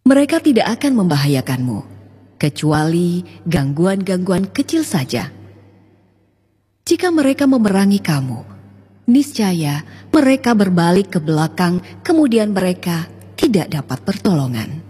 Mereka tidak akan membahayakanmu, kecuali gangguan-gangguan kecil saja. Jika mereka memerangi kamu, niscaya mereka berbalik ke belakang, kemudian mereka tidak dapat pertolongan.